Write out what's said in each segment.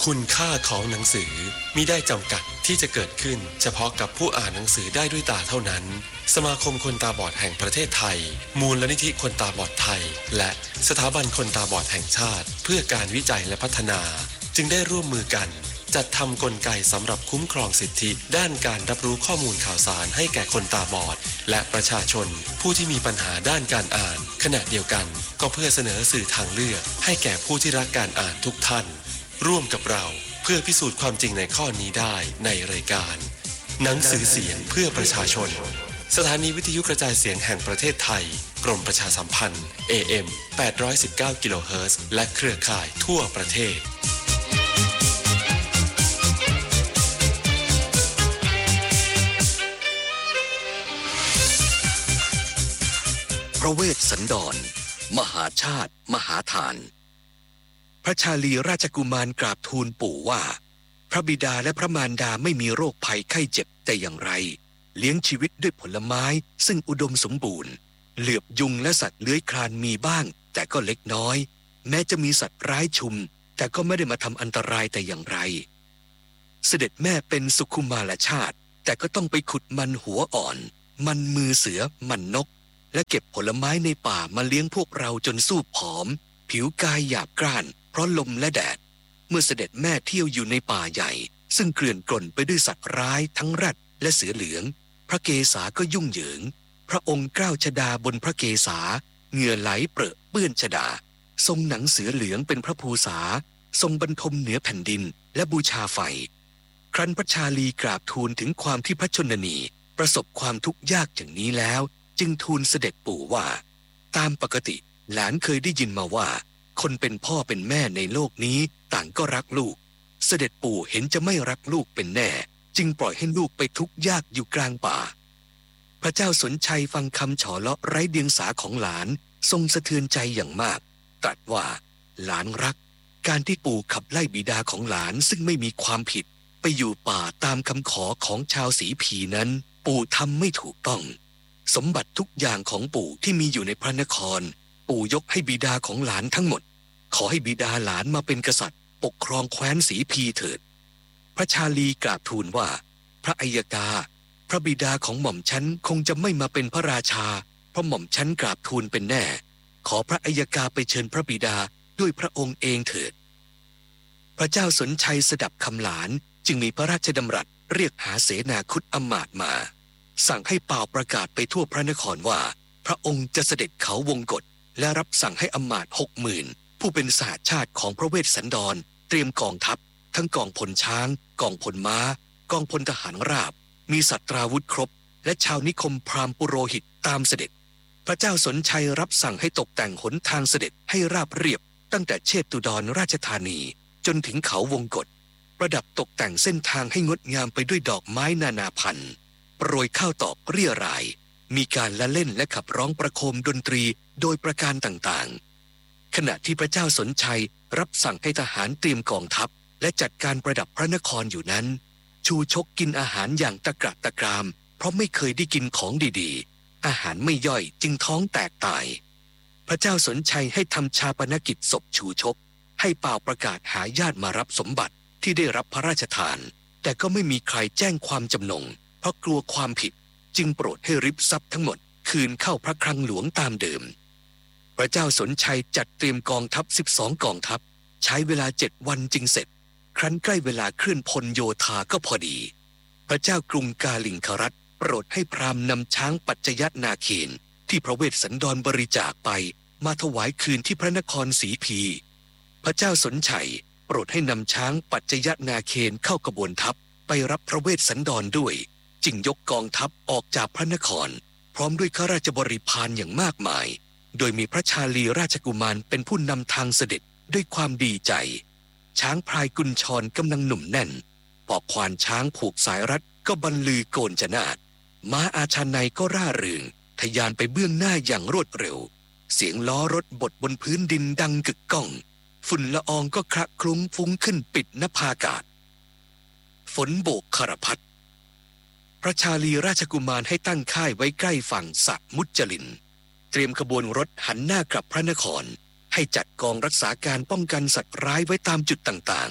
คุณค่าของหนังสือมิได้จำกัดที่จะเกิดขึ้นเฉพาะกับผู้อ่านหนังสือได้ด้วยตาเท่านั้นสมาคมคนตาบอดแห่งประเทศไทยมูลนิธิคนตาบอดไทยและสถาบันคนตาบอดแห่งชาติเพื่อการวิจัยและพัฒนาจึงได้ร่วมมือกันจัดทำกลไกสำหรับคุ้มครองสิทธิด้านการรับรู้ข้อมูลข่าวสารให้แก่คนตาบอดและประชาชนผู้ที่มีปัญหาด้านการอ่านขณะเดียวกันก็เพื่อเสนอสื่อทางเลือกให้แก่ผู้ที่รักการอ่านทุกท่านร่วมกับเราเพื่อพิสูจน์ความจริงในข้อนี้ได้ในรายการหนังสือเสียงเพื่อประชาชนสถานีวิทยุกระจายเสียงแห่งประเทศไทยกรมประชาสัมพันธ์ AM 819 กิโลเฮิรตซ์และเครือข่ายทั่วประเทศพระเวสสันดรมหาชาติมหาทานพระชาลีราชกุมารกราบทูลปู่ว่าพระบิดาและพระมารดาไม่มีโรคภัยไข้เจ็บแต่อย่างไรเลี้ยงชีวิตด้วยผลไม้ซึ่งอุดมสมบูรณ์เหลือบยุงและสัตว์เลื้อยคลานมีบ้างแต่ก็เล็กน้อยแม้จะมีสัตว์ร้ายชุมแต่ก็ไม่ได้มาทำอันตรายแต่อย่างไรเสด็จแม่เป็นสุขุมารชาติแต่ก็ต้องไปขุดมันหัวอ่อนมันมือเสือมันนกและเก็บผลไม้ในป่ามาเลี้ยงพวกเราจนสู้ผอมผิวกายหยาบกร้านเพราะลมและแดดเมื่อเสด็จแม่เที่ยวอยู่ในป่าใหญ่ซึ่งเกลื่อนกล่นไปด้วยสัตว์ร้ายทั้งแรดและเสือเหลืองพระเกศาก็ยุ่งเหยิงพระองค์เกล้าชฎาบนพระเกศาเหงื่อไหลเปรอะเปื้อนชฎาทรงหนังเสือเหลืองเป็นพระภูษาทรงบรรทมเหนือแผ่นดินและบูชาไฟครั้นพระชาลีกราบทูลถึงความที่พระชนนีประสบความทุกข์ยากอย่างนี้แล้วจึงทูลเสด็จปู่ว่าตามปกติหลานเคยได้ยินมาว่าคนเป็นพ่อเป็นแม่ในโลกนี้ต่างก็รักลูกเสด็จปู่เห็นจะไม่รักลูกเป็นแน่จึงปล่อยให้ลูกไปทุกข์ยากอยู่กลางป่าพระเจ้าสนชัยฟังคำฉอเลาะไร้เดียงสาของหลานทรงสะเทือนใจอย่างมากตรัสว่าหลานรักการที่ปู่ขับไล่บิดาของหลานซึ่งไม่มีความผิดไปอยู่ป่าตามคำขอของชาวสีผีนั้นปู่ทำไม่ถูกต้องสมบัติทุกอย่างของปู่ที่มีอยู่ในพระนครปู่ยกให้บิดาของหลานทั้งหมดขอให้บิดาหลานมาเป็นกษัตริย์ปกครองแคว้นสีพีเถิดพระชาลีกราบทูลว่าพระอัยกาพระบิดาของหม่อมฉันคงจะไม่มาเป็นพระราชาเพราะหม่อมฉันกราบทูลเป็นแน่ขอพระอัยกาไปเชิญพระบิดาด้วยพระองค์เองเถิดพระเจ้าสนชัยสดับคำหลานจึงมีพระราชดำรัสเรียกหาเสนาคุดอำมาตย์มาสั่งให้เป่าประกาศไปทั่วพระนครว่าพระองค์จะเสด็จเขาวงกฏและรับสั่งให้อำมาตย์ 60,000 ผู้เป็นสหชาติของพระเวสสันดรเตรียมกองทัพทั้งกองพลช้างกองพลม้ากองพลทหารราบมีสัตราวุธครบและชาวนิคมพราหมณ์ปุโรหิตตามเสด็จพระเจ้าสนชัยรับสั่งให้ตกแต่งหนทางเสด็จให้ราบเรียบตั้งแต่เชตุดรราชธานีจนถึงเขาวงกฏประดับตกแต่งเส้นทางให้งดงามไปด้วยดอกไม้นานาพันธุ์โปรยข้าวตอกเรี่ยรายมีการละเล่นและขับร้องประโคมดนตรีโดยประการต่างๆขณะที่พระเจ้าสนชัยรับสั่งให้ทหารเตรียมกองทัพและจัดการประดับพระนครอยู่นั้นชูชกกินอาหารอย่างตะกระตะกรามเพราะไม่เคยได้กินของดีๆอาหารไม่ย่อยจึงท้องแตกตายพระเจ้าสนชัยให้ทำชาปนกิจศพชูชกให้เป่าประกาศหาญาติมารับสมบัติที่ได้รับพระราชทานแต่ก็ไม่มีใครแจ้งความจำนงเพราะกลัวความผิดจึงโปรดให้ริบทรัพย์ทั้งหมดคืนเข้าพระคลังหลวงตามเดิมพระเจ้าสนชัยจัดเตรียมกองทัพ12กองทัพใช้เวลา7 วันจึงเสร็จครั้นใกล้เวลาเคลื่อนพลโยธาก็พอดีพระเจ้ากรุงกาลิงครัฐโปรดให้พราหมณ์นำช้างปัจจยนาเคนที่พระเวสสันดรบริจาคไปมาถวายคืนที่พระนครสีพีพระเจ้าสนชัยโปรดให้นำช้างปัจจยนาเคนเข้ากระบวนทัพไปรับพระเวสสันดรด้วยจึงยกกองทัพออกจากพระนครพร้อมด้วยข้าราชบริพารอย่างมากมายโดยมีพระชาลีราชกุมารเป็นผู้นำทางเสด็จด้วยความดีใจช้างพลายกุญชรกำลังหนุ่มแน่นปอกควานช้างผูกสายรัดก็บรรลือโกนจนาดม้าอาชาไนก็ร่าเริงทะยานไปเบื้องหน้าอย่างรวดเร็วเสียงล้อรถบดบนพื้นดินดังกึกก้องฝุ่นละอองก็คละคลุ้งฟุ้งขึ้นปิดนภาอากาศฝนโบกคารพัดพระชาลีราชกุมารให้ตั้งค่ายไว้ใกล้ฝั่งสระมุจลินเตรียมขบวนรถหันหน้ากลับพระนครให้จัดกองรักษาการป้องกันสัตว์ร้ายไว้ตามจุดต่าง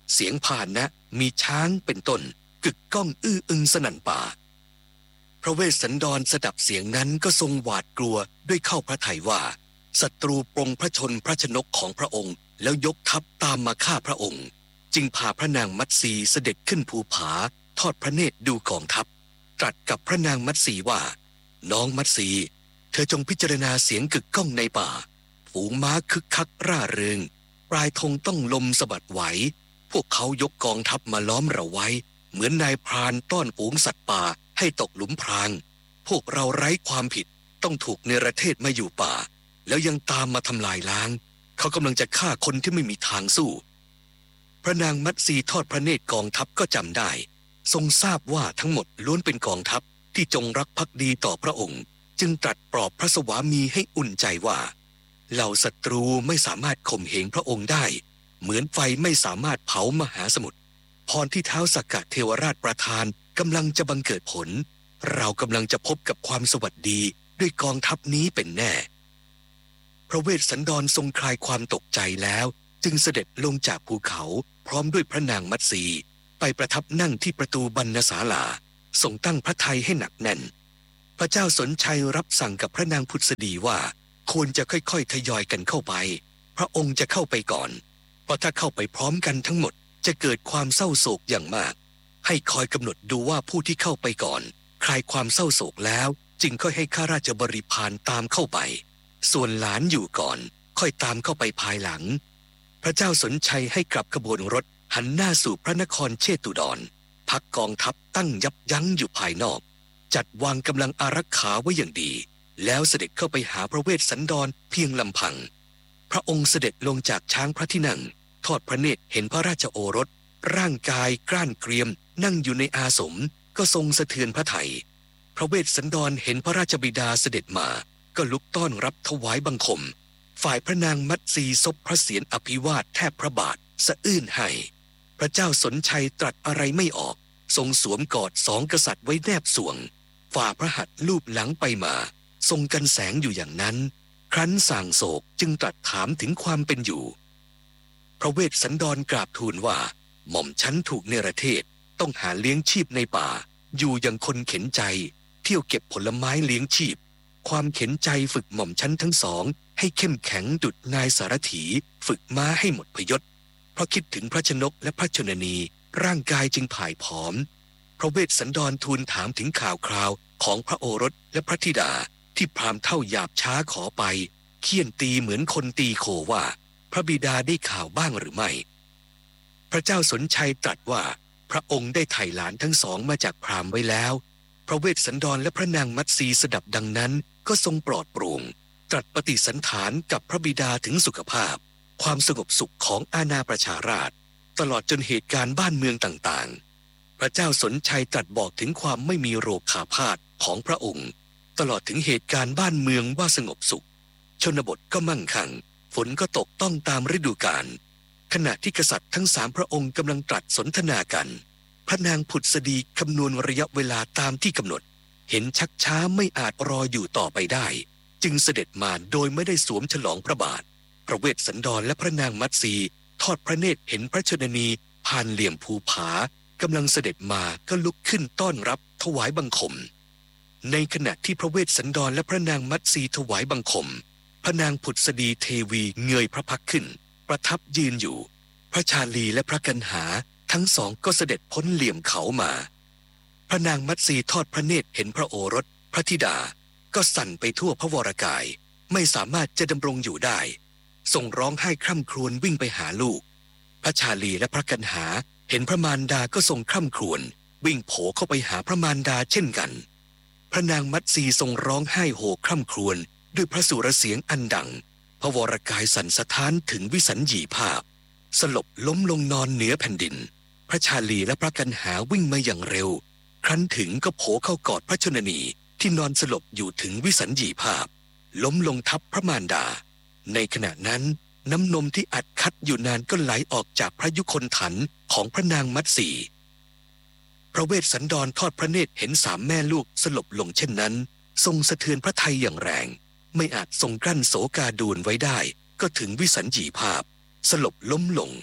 เสียงพาหนะมีช้างเป็นต้นกึกก้องอื้ออึงสนั่นป่าพระเวสสันดรสดับเสียงนั้นก็ทรงหวาดกลัวด้วยเข้าพระทัยว่าศัตรูปรงพระชนพระชนกของพระองค์แล้วยกทัพตามมาฆ่าพระองค์จึงพาพระนางมัตสีเสด็จขึ้นภูผาทอดพระเนตรดูกองทัพตรัสกับพระนางมัตสีว่าน้องมัตสีเธอจงพิจารณาเสียงกึกก้องในป่าฝูงม้าคึกคักร่าเริงปลายธงต้องลมสะบัดไหวพวกเขายกกองทัพมาล้อมเราไว้เหมือนนายพรานต้อนฝูงสัตว์ป่าให้ตกหลุมพรางพวกเราไร้ความผิดต้องถูกเนรเทศมาอยู่ป่าแล้วยังตามมาทำลายล้างเขากำลังจะฆ่าคนที่ไม่มีทางสู้พระนางมัตสีทอดพระเนตรกองทัพก็จำได้ทรงทราบว่าทั้งหมดล้วนเป็นกองทัพที่จงรักภักดีต่อพระองค์จึงตรัสปลอบพระสวามีให้อุ่นใจว่าเหล่าศัตรูไม่สามารถข่มเหงพระองค์ได้เหมือนไฟไม่สามารถเผามหาสมุทรพรที่ท้าวสักกะเทวราชประทานกำลังจะบังเกิดผลเรากำลังจะพบกับความสวัสดีด้วยกองทัพนี้เป็นแน่พระเวสสันดรทรงคลายความตกใจแล้วจึงเสด็จลงจากภูเขาพร้อมด้วยพระนางมัตสีไปประทับนั่งที่ประตูบรรณศาลาทรงตั้งพระทัยให้หนักแน่นพระเจ้าสนชัยรับสั่งกับพระนางพุทธดีว่าควรจะค่อยๆทยอยกันเข้าไปพระองค์จะเข้าไปก่อนเพราะถ้าเข้าไปพร้อมกันทั้งหมดจะเกิดความเศร้าโศกอย่างมากให้คอยกำหนดดูว่าผู้ที่เข้าไปก่อนคลายความเศร้าโศกแล้วจึงค่อยให้ข้าราชบริพารตามเข้าไปส่วนหลานอยู่ก่อนค่อยตามเข้าไปภายหลังพระเจ้าสนชัยให้กลับขบวนรถหันหน้าสู่พระนครเชตุดรพักกองทัพตั้งยับยั้งอยู่ภายนอกจัดวางกำลังอารักขาไว้อย่างดีแล้วเสด็จเข้าไปหาพระเวสสันดรเพียงลำพังพระองค์เสด็จลงจากช้างพระที่นั่งทอดพระเนตรเห็นพระราชโอรสร่างกายกล้านเกรียมนั่งอยู่ในอาสมก็ทรงสะเทือนพระทัยพระเวสสันดรเห็นพระราชบิดาเสด็จมาก็ลุกต้อนรับถวายบังคมฝ่ายพระนางมัตสีซบพระเศียรอภิวาทแทบพระบาทสะอื้นให้พระเจ้าสนชัยตรัสอะไรไม่ออกทรงสวมกอดสองกษัตริย์ไว้แนบสวงฝ่าพระหัตถ์ลูบหลังไปมาทรงกันแสงอยู่อย่างนั้นครั้นส่างโศกจึงตรัสถามถึงความเป็นอยู่พระเวสสันดรกราบทูลว่าหม่อมฉันถูกเนรเทศต้องหาเลี้ยงชีพในป่าอยู่อย่างคนเข็นใจเที่ยวเก็บผลไม้เลี้ยงชีพความเข็นใจฝึกหม่อมฉันทั้งสองให้เข้มแข็งดุจนายสารถีฝึกม้าให้หมดพยศเพราะคิดถึงพระชนกและพระชนนีร่างกายจึงผายผอมพระเวสสันดรทูลถามถึงข่าวคราวของพระโอรสและพระธิดาที่พราหมณ์เท่าหยาบช้าขอไปเคี่ยนตีเหมือนคนตีโคว่าพระบิดาได้ข่าวบ้างหรือไม่พระเจ้าสนชัยตรัสว่าพระองค์ได้ไถ่หลานทั้งสองมาจากพราหมณ์ไว้แล้วพระเวสสันดรและพระนางมัตสีสดับดังนั้นก็ทรงปลอดโปร่งตรัสปฏิสันถานกับพระบิดาถึงสุขภาพความสงบสุขของอาณาประชาราษฎร์ตลอดจนเหตุการณ์บ้านเมืองต่างๆพระเจ้าสนชัยตรัสบอกถึงความไม่มีโรคขาพาธของพระองค์ตลอดถึงเหตุการณ์บ้านเมืองว่าสงบสุขชนบทก็มั่งคั่งฝนก็ตกต้องตามฤดูกาลขณะที่กษัตริย์ทั้งสามพระองค์กำลังตรัสสนทนากันพระนางผุดสดีคำนวณระยะเวลาตามที่กำหนดเห็นชักช้าไม่อาจรออยู่ต่อไปได้จึงเสด็จมาโดยไม่ได้สวมฉลองพระบาทพระเวสสันดรและพระนางมัตสีทอดพระเนตรเห็นพระชนนีผ่านเหลี่ยมภูผากำลังเสด็จมาก็ลุกขึ้นต้อนรับถวายบังคมในขณะที่พระเวสสันดรและพระนางมัตสีถวายบังคมพระนางผุดสดีเทวีเงยพระพักขึ้นประทับยืนอยู่พระชาลีและพระกันหาทั้งสองก็เสด็จพ้นเหลี่ยมเขามาพระนางมัตสีทอดพระเนตรเห็นพระโอรสพระธิดาก็สั่นไปทั่วพระวรกายไม่สามารถจะดำรงอยู่ได้ทรงร้องไห้คร่ำครวญวิ่งไปหาลูกพระชาลีและพระกันหาเห็นพระมารดาก็ทรงคร่ำครวญวิ่งโผเข้าไปหาพระมารดาเช่นกันพระนางมัตสีทรงร้องไห้โหคร่ำครวญด้วยพระสุรเสียงอันดังพระวรกายสั่นสะท้านถึงวิสัญญีภาพสลบล้มลงนอนเหนือแผ่นดินพระชาลีและพระกันหาวิ่งมาอย่างเร็วครั้นถึงก็โผเข้ากอดพระชนนีที่นอนสลบอยู่ถึงวิสัญญีภาพล้มลงทับพระมารดาในขณะนั้นน้ำนมที่อัดคั้นอยู่นานก็ไหลออกจากพระยุคลถันของพระนางมัตสีพระเวสสันดรทอดพระเนตรเห็นสามแม่ลูกสลบลงเช่นนั้นทรงสะเทือนพระทัยอย่างแรงไม่อาจทรงกลั้นโศกาดูลไว้ได้ก็ถึงวิสัญญีภาพสลบล้มลง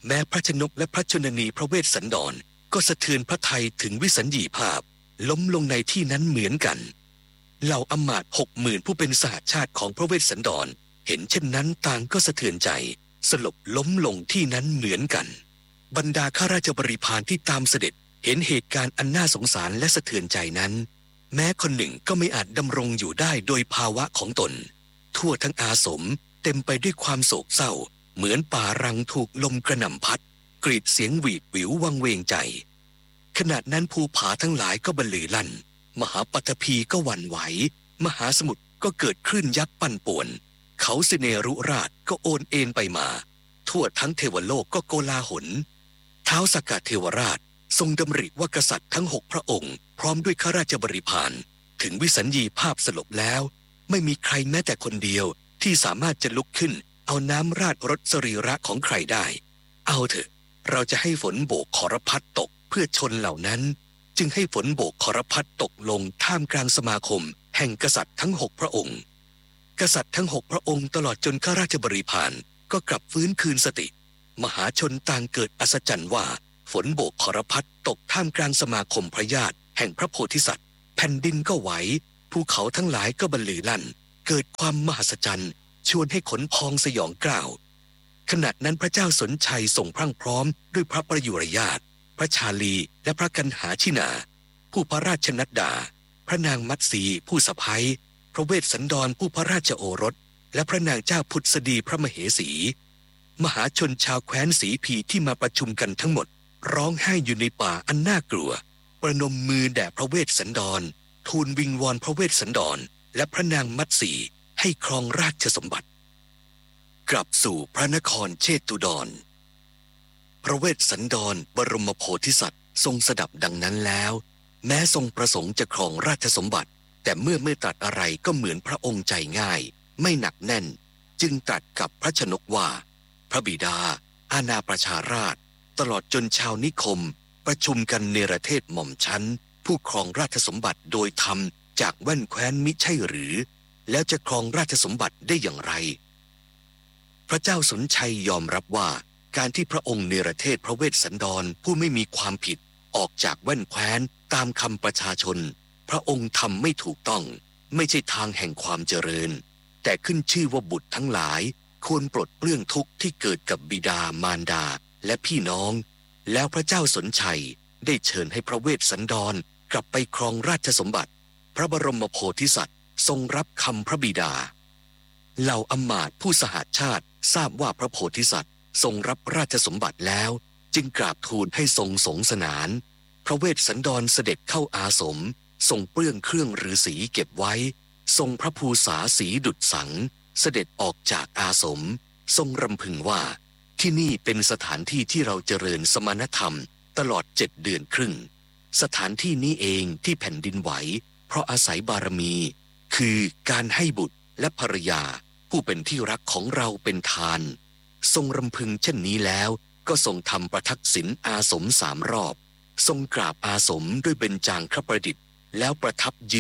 แม้พระชนกและพระชนนีพระเวสสันดรก็สะเทือนพระทัยถึงวิสัญญีภาพล้มลงในที่นั้นเหมือนกันเหล่าอำมาตย์60,000ผู้เป็นสหชาติของพระเวสสันดรเห็นเช่นนั้นต่างก็สะเทือนใจสลบล้มลงที่นั้นเหมือนกันบรรดาข้าราชบริพารที่ตามเสด็จเห็นเหตุการณ์อันน่าสงสารและสะเทือนใจนั้นแม้คนหนึ่งก็ไม่อาจดำรงอยู่ได้โดยภาวะของตนทั่วทั้งอาสมเต็มไปด้วยความโศกเศร้าเหมือนป่ารังถูกลมกระหน่ำพัดกรีดเสียงหวีดหวิววังเวงใจขณะนั้นภูผาทั้งหลายก็บรรลือลั่นมหาปฐพีก็หวั่นไหวมหาสมุทรก็เกิดคลื่นยักษ์ปั่นป่วนเขาสิเนรุราชก็โอนเอ็นไปมาทั่วทั้งเทวโลกก็โกลาหลท้าวสักกะเทวราชทรงดำริว่ากษัตริย์ทั้ง6พระองค์พร้อมด้วยข้าราชบริพารถึงวิสัญญีภาพสลบแล้วไม่มีใครแม้แต่คนเดียวที่สามารถจะลุกขึ้นเอาน้ำราดรถสรีระของใครได้เอาเถอะเราจะให้ฝนโบกขรพัดตกเพื่อชนเหล่านั้นจึงให้ฝนโบกขรพัดตกลงท่ามกลางสมาคมแห่งกษัตริย์ทั้ง6พระองค์กษัตริย์ทั้ง6พระองค์ตลอดจนข้าราชบริพารก็กลับฟื้นคืนสติมหาชนต่างเกิดอัศจรรย์ว่าฝนโบกขรพัดตกท่ามกลางสมาคมพระญาติแห่งพระโพธิสัตว์แผ่นดินก็ไหวภูเขาทั้งหลายก็บรรลือลั่นเกิดความมหัศจรรย์ชวนให้ขนพองสยองกล้าวขณะนั้นพระเจ้าสนชัยทรงพรั่งพร้อมด้วยพระประยุรญาติพระชาลีและพระกันหาชินาผู้พระราชนัดดาพระนางมัตสีผู้สะใภ้พระเวสสันดรผู้พระราชโอรสและพระนางเจ้าพุทธสดีพระมเหสีมหาชนชาวแคว้นสีพีที่มาประชุมกันทั้งหมดร้องไห้อยู่ในป่าอันน่ากลัวประนมมือแด่พระเวสสันดรทูลวิงวอนพระเวสสันดรและพระนางมัตสีให้ครองราชสมบัติกลับสู่พระนครเชตุดรพระเวสสันดรบรมโพธิสัตว์ทรงสดับดังนั้นแล้วแม้ทรงประสงค์จะครองราชสมบัติแต่เมื่อไม่ตรัสอะไรก็เหมือนพระองค์ใจง่ายไม่หนักแน่นจึงตรัสกับพระชนกว่าพระบิดาอาณาประชาราษฎร์ตลอดจนชาวนิคมประชุมกันเนรเทศหม่อมชั้นผู้ครองราชสมบัติโดยธรรมจากแว่นแคว้นมิใช่หรือแล้วจะครองราชสมบัติได้อย่างไรพระเจ้าสนชัยยอมรับว่าการที่พระองค์เนรเทศพระเวสสันดรผู้ไม่มีความผิดออกจากแว่นแคว้นตามคำประชาชนพระองค์ทำไม่ถูกต้องไม่ใช่ทางแห่งความเจริญแต่ขึ้นชื่อว่าบุตรทั้งหลายควรปลดเปลื้องทุกข์ที่เกิดกับบิดามารดาและพี่น้องแล้วพระเจ้าสนชัยได้เชิญให้พระเวสสันดรกลับไปครองราชสมบัติพระบรมโพธิสัตว์ทรงรับคำพระบิดาเหล่าอำมาตย์ผู้สหชาติทราบว่าพระโพธิสัตว์ทรงรับราชสมบัติแล้วจึงกราบทูลให้ทรงสงสนานพระเวสสันดรเสด็จเข้าอาสมทรงเปลื้องเครื่องฤาษีเก็บไว้ทรงพระภูษาสีดุจสังเสด็จออกจากอาสมทรงรำพึงว่าที่นี่เป็นสถานที่ที่เราเจริญสมณธรรมตลอด7 เดือนครึ่งสถานที่นี้เองที่แผ่นดินไหวเพราะอาศัยบารมีคือการให้บุตรและภรรยาผู้เป็นที่รักของเราเป็นทานทรงรำพึงเช่นนี้แล้วก็ทรงทำประทักษิณอาสม3 รอบทรงกราบอาสมด้วยเบญจางคประดิษฐ์แล้วประทับยืน